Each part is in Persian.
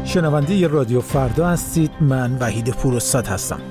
شنونده رادیو فردا هستید. من وحید پوراستاد هستم.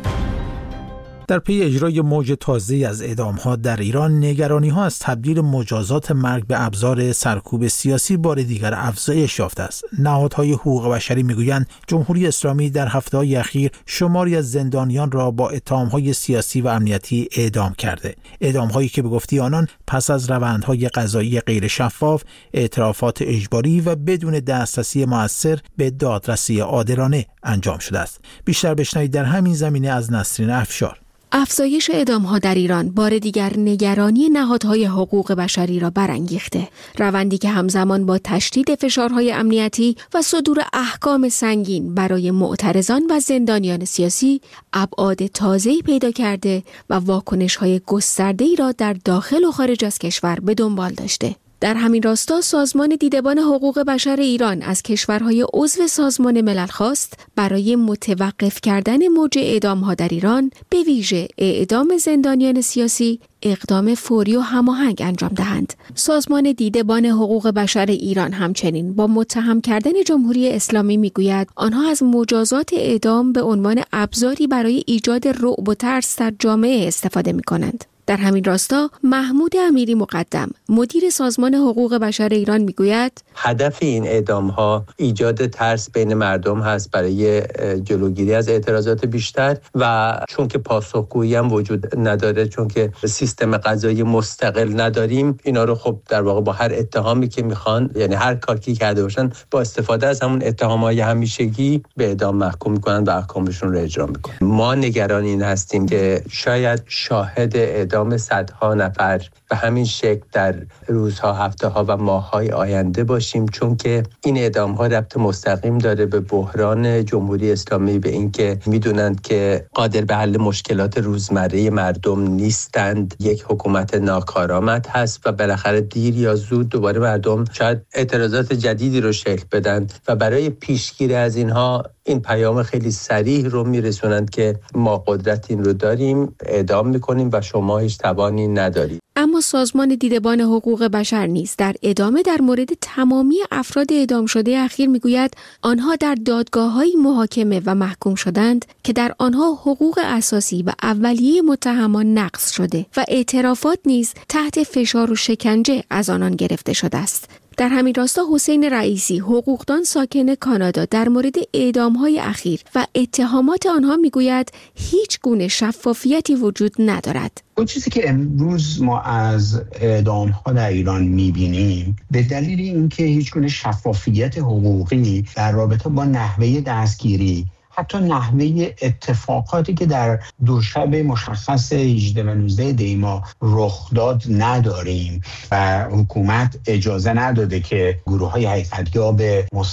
در پی اجرای موج تازه از اعدام‌ها در ایران، نگرانی‌ها از تبدیل مجازات مرگ به ابزار سرکوب سیاسی بار دیگر افزایش یافته است. نهادهای حقوق بشری می‌گویند جمهوری اسلامی در هفته‌های اخیر شماری از زندانیان را با اتهام‌های سیاسی و امنیتی اعدام کرده. اعدام‌هایی که به گفته آنان پس از روندهای قضایی غیر شفاف، اعترافات اجباری و بدون دسترسی مؤثر به دادرسی عادلانه انجام شده است. بیشتر بشنوید در همین زمینه از نسرین افشار. افزایش اعدام‌ها در ایران بار دیگر نگرانی نهادهای حقوق بشری را برانگیخته. روندی که همزمان با تشدید فشارهای امنیتی و صدور احکام سنگین برای معترضان و زندانیان سیاسی ابعاد تازه‌ای پیدا کرده و واکنش‌های گسترده‌ای را در داخل و خارج از کشور به دنبال داشته. در همین راستا سازمان دیدبان حقوق بشر ایران از کشورهای عضو سازمان ملل خواست برای متوقف کردن موج اعدام‌ها در ایران، به ویژه اعدام زندانیان سیاسی، اقدام فوری و هماهنگ انجام دهند. سازمان دیدبان حقوق بشر ایران همچنین با متهم کردن جمهوری اسلامی میگوید آنها از مجازات اعدام به عنوان ابزاری برای ایجاد رعب و ترس در جامعه استفاده می‌کنند. در همین راستا محمود امیری مقدم، مدیر سازمان حقوق بشر ایران میگوید هدف این اعدام‌ها ایجاد ترس بین مردم هست برای جلوگیری از اعتراضات بیشتر و چون که پاسخگویی هم وجود نداره، چون که سیستم قضایی مستقل نداریم، اینا رو خب در واقع با هر اتهامی که میخوان، یعنی هر کاری کرده باشن، با استفاده از همون اتهام‌های همیشگی به اعدام محکوم میکنن و احکامشون رو اجرا میکنن. ما نگران این هستیم که شاید شاهد اعدام صدها نفر به همین شکل در روزها، هفته‌ها و ماه‌های آینده باشیم، چون که این اعدام‌ها ربط مستقیم داره به بحران جمهوری اسلامی، به اینکه میدونند که قادر به حل مشکلات روزمره مردم نیستند، یک حکومت ناکارآمد هست و بالاخره دیر یا زود دوباره مردم شاید اعتراضات جدیدی رو شکل بدن و برای پیشگیری از اینها این پیام خیلی صریح رو میرسونند که ما قدرت این رو داریم، اعدام میکنیم و شما هیچ توانی ندارید. اما سازمان دیدبان حقوق بشر نیز در ادامه در مورد تمامی افراد اعدام شده اخیر میگوید آنها در دادگاه‌های محاکمه و محکوم شدند که در آنها حقوق اساسی و اولیه متهمان نقض شده و اعترافات نیز تحت فشار و شکنجه از آنان گرفته شده است. در همین راستا حسین رئیسی، حقوقدان ساکن کانادا، در مورد اعدام‌های اخیر و اتهامات آنها میگوید هیچ گونه شفافیتی وجود ندارد. اون چیزی که امروز ما از اعدام‌ها در ایران می‌بینیم به دلیل اینکه هیچ گونه شفافیت حقوقی در رابطه با نحوه دستگیری، حتی نحوه اتفاقاتی که در دو شب مشخص 18 و 19 دی ماه رخ داد نداریم و حکومت اجازه نداده که گروه‌های حقیقت‌یاب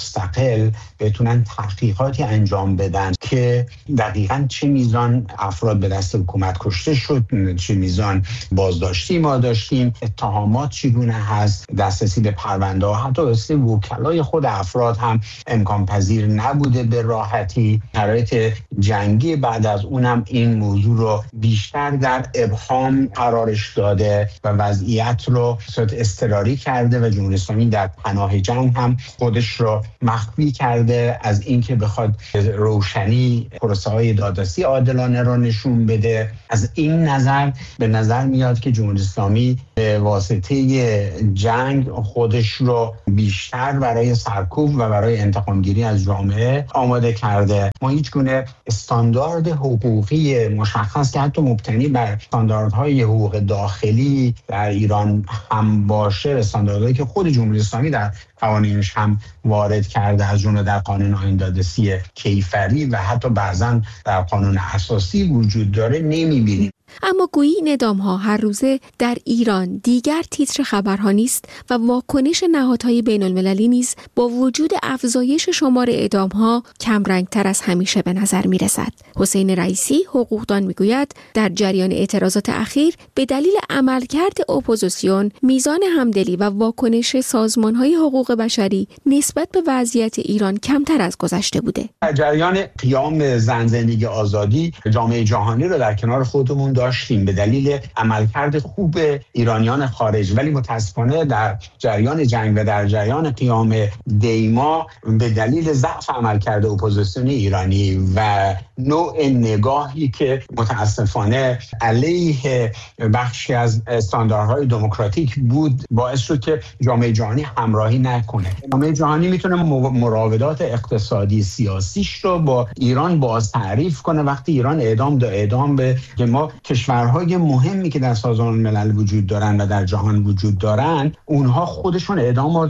مستقل بتونن تحقیقاتی انجام بدن که دقیقاً چه میزان افراد به دست حکومت کشته شد، چه میزان بازداشتی ما داشتیم، اتهامات چگونه هست، دسترسی به پرونده ها، حتی دسترسی وکلای خود افراد هم امکان پذیر نبوده به راحتی. شرایط جنگی بعد از اونم این موضوع رو بیشتر در ابهام قرارش داده و وضعیت رو صورت اضطراری کرده و جمهوری اسلامی در پناه جنگ هم خودش رو مخفی کرده از اینکه بخواد روشنی پروسه‌های دادرسی عادلانه رو نشون بده. از این نظر به نظر میاد که جمهوری اسلامی به واسطه جنگ خودش رو بیشتر برای سرکوب و برای انتقامگیری از جامعه آماده کرده. ما هیچ گونه استاندارد حقوقی مشخص که حتی مبتنی بر استانداردهای حقوق داخلی در ایران هم باشه، استانداردهایی که خود جمهوری اسلامی در قوانینش هم وارد کرده، از جمله در قانون آیین دادرسی کیفری و حتی بعضا در قانون اساسی وجود داره، نمی‌بینیم. اما گویی این اعدام‌ها هر روزه در ایران دیگر تیتر خبرها نیست و واکنش نهادهای بین‌المللی نیز با وجود افزایش شمار اعدام‌ها کمرنگ‌تر از همیشه به نظر می‌رسد. حسین رئیسی، حقوقدان، میگوید در جریان اعتراضات اخیر به دلیل عملکرد اپوزیسیون، میزان همدلی و واکنش سازمان‌های حقوق بشری نسبت به وضعیت ایران کمتر از گذشته بوده. در جریان قیام زن زندگی آزادی، جامعه جهانی رو در کنار خودمون داشتیم به دلیل عملکرد خوب ایرانیان خارج، ولی متاسفانه در جریان جنگ و در جریان قیام دیما به دلیل ضعف عملکرد اپوزیسیون ایرانی و نوع نگاهی که متاسفانه علیه بخشی از استانداردهای دموکراتیک بود باعث شد که جامعه جهانی همراهی نکنه. جامعه جهانی میتونه مراودات اقتصادی سیاسیش رو با ایران باز تعریف کنه وقتی ایران اعدام به که ما کشورهای مهمی که در سازمان ملل وجود دارن و در جهان وجود دارن اونها خودشون اعدام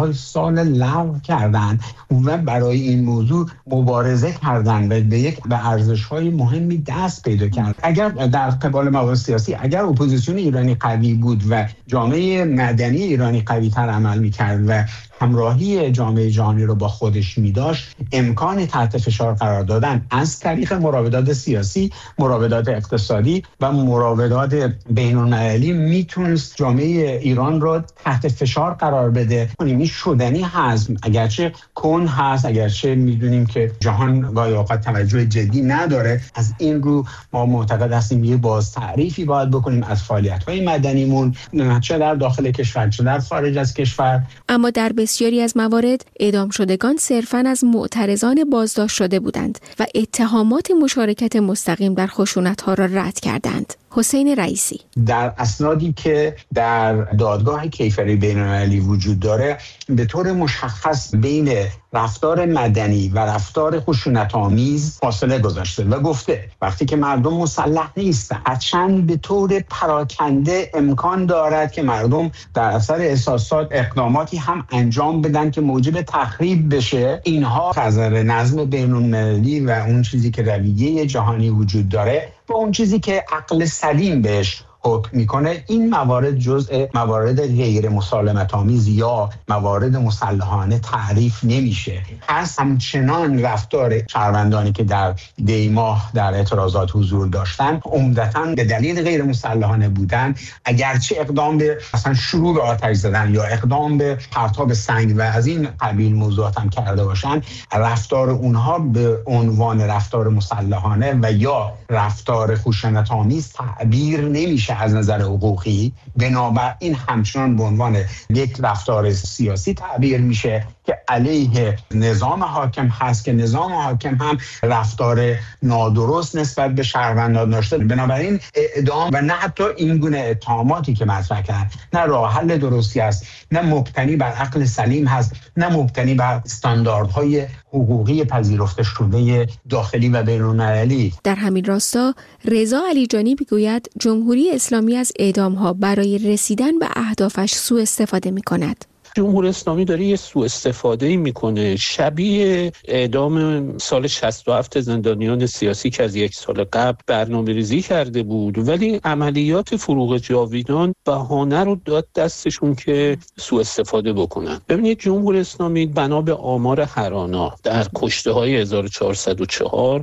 سال لغو کردن و برای این موضوع مبارزه کردن و به ارزش‌های مهمی دست پیدا کردن. اگر در قبال موارد سیاسی اگر اپوزیسیون ایرانی قوی بود و جامعه مدنی ایرانی قوی‌تر عمل می‌کرد و همراهی جامعه جهانی رو با خودش می‌داشت، امکان تحت فشار قرار دادن از طریق مراودات سیاسی، مراودات اقتصادی و مراودات بین‌المللی میتونست جامعه ایران رو تحت فشار قرار بده. این شدنی هست، اگرچه کن هست، اگرچه میدونیم که جهان گاهی اوقات توجه جدی نداره. از این رو ما معتقد هستیم یه باز تعریفی باید بکنیم از فعالیت‌های مدنیمون، چه در داخل کشور چه در خارج از کشور. اما در بسیاری از موارد اعدام شدگان صرفاً از معترضان بازداشت شده بودند و اتهامات مشارکت مستقیم در خشونت‌ها را رد کردند. حسین رئیسی: در اسنادی که در دادگاه کیفری بین‌المللی وجود داره به طور مشخص بین رفتار مدنی و رفتار خشونت‌آمیز فاصله گذاشته و گفته وقتی که مردم مسلح نیستن هرچند به طور پراکنده امکان دارد که مردم در اثر احساسات اقداماتی هم انجام بدن که موجب تخریب بشه، اینها خطر نظم بین‌المللی و اون چیزی که رویه جهانی وجود داره و اون چیزی که عقل سلیم بهش حکم میکنه، این موارد جزء موارد غیر مسالمت‌آمیز یا موارد مسلحانه تعریف نمیشه. پس همچنان رفتار شهروندانی که در دیماه در اعتراضات حضور داشتن عمدتاً به دلیل غیر مسلحانه بودن، اگرچه اقدام به مثلا شروع به آتش زدن یا اقدام به پرتاب سنگ و از این قبیل موضوعات هم کرده باشن، رفتار اونها به عنوان رفتار مسلحانه و یا رفتار خشونت‌آمیز تعبیر نمیشه از نظر حقوقی. بنابراین همچنان به عنوان یک رفتار سیاسی تعبیر میشه که علیه نظام حاکم هست که نظام حاکم هم رفتار نادرست نسبت به شهروندان داشته. بنابراین اعدام و نه حتی این گونه اتهاماتی که مطرح کردن نه راه حل درستی است، نه مبتنی بر عقل سلیم هست، نه مبتنی بر استانداردهای حقوقی پذیرفته شده داخلی و بین‌المللی. در همین راستا رضا علیجانی میگوید جمهوری اسلامی از اعدام‌ها برای رسیدن به اهدافش سوء استفاده می‌کند. جمهوری اسلامی داره یه سوء استفاده میکنه شبیه اعدام سال 67 زندانیان سیاسی که از یک سال قبل برنامه‌ریزی کرده بود، ولی عملیات فروغ جاویدان بهانه رو داد دستشون که سوء استفاده بکنن. ببینید جمهوری اسلامی بنا به آمار هرانا در کشته‌های 1404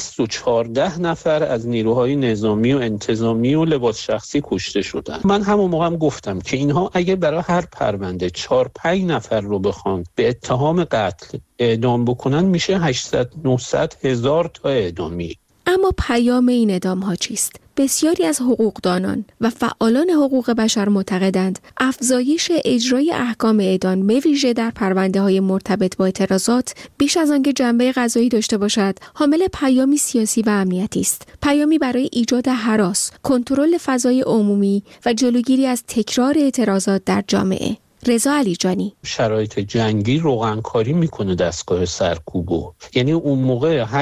214 نفر از نیروهای نظامی و انتظامی و لباس شخصی کشته شدن. من همون موقع هم گفتم که اینها اگه برای هر پرونده 4-5 نفر رو بخوان به اتهام قتل اعدام بکنن میشه 800-900 هزار تا اعدامی. اما پیام این اعدام‌ها چیست؟ بسیاری از حقوقدانان و فعالان حقوق بشر معتقدند افزایش اجرای احکام اعدام به ویژه در پرونده‌های مرتبط با اعتراضات بیش از آنکه جنبه قضایی داشته باشد، حامل پیامی سیاسی و امنیتی است. پیامی برای ایجاد هراس، کنترل فضای عمومی و جلوگیری از تکرار اعتراضات در جامعه. رضا علیجانی: شرایط جنگی روغنکاری میکنه دستگاه سرکوبو، یعنی اون موقع هر